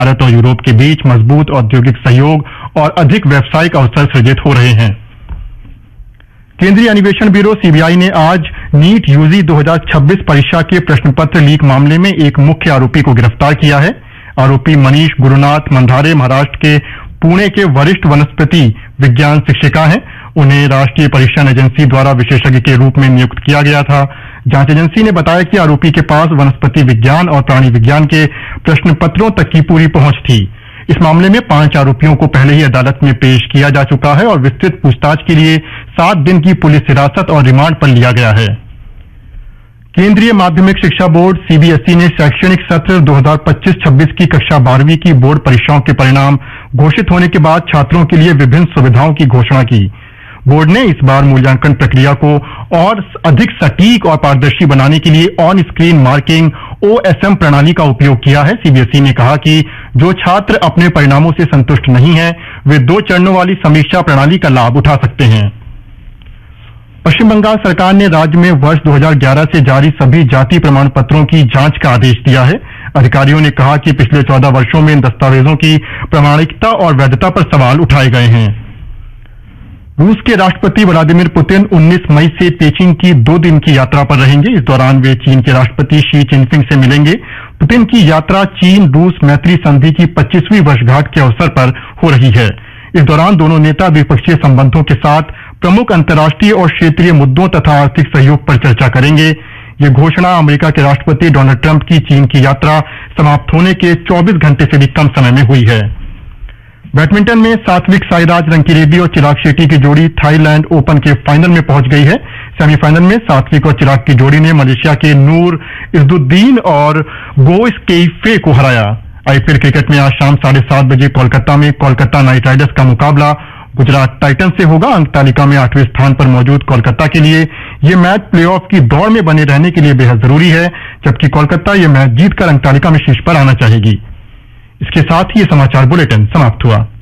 भारत और यूरोप के बीच मजबूत औद्योगिक सहयोग और अधिक व्यावसायिक अवसर सृजित हो रहे हैं। केंद्रीय अन्वेषण ब्यूरो सीबीआई ने आज नीट यूजी 2026 परीक्षा के प्रश्न पत्र लीक मामले में एक मुख्य आरोपी को गिरफ्तार किया है। आरोपी मनीष गुरुनाथ मंधारे महाराष्ट्र के पुणे के वरिष्ठ वनस्पति विज्ञान शिक्षिका हैं। उन्हें राष्ट्रीय परीक्षण एजेंसी द्वारा विशेषज्ञ के रूप में नियुक्त किया गया था। जांच एजेंसी ने बताया कि आरोपी के पास वनस्पति विज्ञान और प्राणी विज्ञान के प्रश्न पत्रों तक की पूरी पहुंच थी। इस मामले में 5 आरोपियों को पहले ही अदालत में पेश किया जा चुका है और विस्तृत पूछताछ के लिए 7 दिन की पुलिस हिरासत और रिमांड पर लिया गया है। केंद्रीय माध्यमिक शिक्षा बोर्ड सीबीएसई ने शैक्षणिक सत्र 2025-26 की कक्षा 12वीं की बोर्ड परीक्षाओं के परिणाम घोषित होने के बाद छात्रों के लिए विभिन्न सुविधाओं की घोषणा की। बोर्ड ने इस बार मूल्यांकन प्रक्रिया को और अधिक सटीक और पारदर्शी बनाने के लिए ऑन स्क्रीन मार्किंग OSM प्रणाली का उपयोग किया है। सीबीएसई ने कहा कि जो छात्र अपने परिणामों से संतुष्ट नहीं हैं, वे 2 चरणों वाली समीक्षा प्रणाली का लाभ उठा सकते हैं। पश्चिम बंगाल सरकार ने राज्य में वर्ष 2011 से जारी सभी जाति प्रमाण पत्रों की जांच का आदेश दिया है। अधिकारियों ने कहा कि पिछले 14 वर्षों में इन दस्तावेजों की प्रामाणिकता और वैधता पर सवाल उठाए गए हैं। रूस के राष्ट्रपति व्लादिमीर पुतिन 19 मई से पेचिंग की 2 दिन की यात्रा पर रहेंगे। इस दौरान वे चीन के राष्ट्रपति शी चिनपिंग से मिलेंगे। पुतिन की यात्रा चीन रूस मैत्री संधि की 25वीं वर्षगांठ के अवसर पर हो रही है। इस दौरान दोनों नेता द्विपक्षीय संबंधों के साथ प्रमुख अंतर्राष्ट्रीय और क्षेत्रीय मुद्दों तथा आर्थिक सहयोग पर चर्चा करेंगे। ये घोषणा अमेरिका के राष्ट्रपति डोनाल्ड ट्रंप की चीन की यात्रा समाप्त होने के 24 घंटे से भी कम समय में हुई है। बैडमिंटन में सात्विक साईराज रंकीरेड्डी और चिराग शेट्टी की जोड़ी थाईलैंड ओपन के फाइनल में पहुंच गई है। सेमीफाइनल में सात्विक और चिराग की जोड़ी ने मलेशिया के नूर इज्जुद्दीन और गो स्केइफे को हराया। आईपीएल क्रिकेट में आज शाम 7:30 बजे कोलकाता में कोलकाता नाइट राइडर्स का मुकाबला गुजरात टाइटंस से होगा। अंक तालिका में 8वें स्थान पर मौजूद कोलकाता के लिए यह मैच प्लेऑफ की दौड़ में बने रहने के लिए बेहद जरूरी है, जबकि कोलकाता यह मैच जीतकर अंक तालिका में शीर्ष पर आना चाहेगी। इसके साथ ही ये समाचार बुलेटिन समाप्त हुआ।